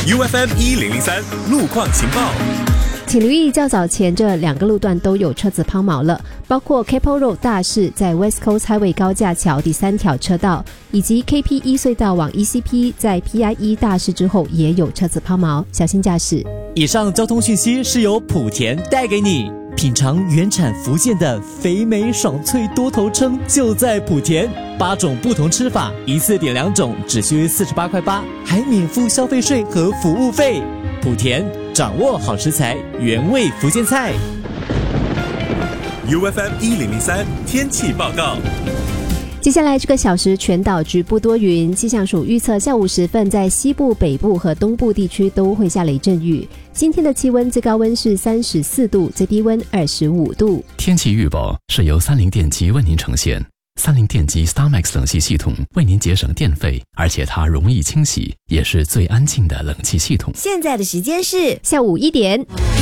UFM 1003路况情报。 请留意较早前这2个路段都有车子抛锚了，包括 Keppel Road 大市在 West Coast Highway 高架桥第3条车道，以及 KP1 隧道往 ECP 在 PIE 大市之后也有车子抛锚，小心驾驶。 以上交通讯息是由莆田带给你。品尝原产福建的肥美爽脆多头鲭就在莆田，8种不同吃法，一次点2种只需48块8，还免付消费税和服务费。莆田掌握好食材，原味福建菜。 UFM 1003天气报告。 接下来这个小时全岛局部多云，气象署预测下午时分在西部、北部和东部地区都会下雷阵雨。今天的气温最高温是34度，最低温25度。 天气预报是由30电机为您呈现。30电机 StarMax 冷气系统为您节省电费，而且它容易清洗，也是最安静的冷气系统。 现在的时间是下午1点。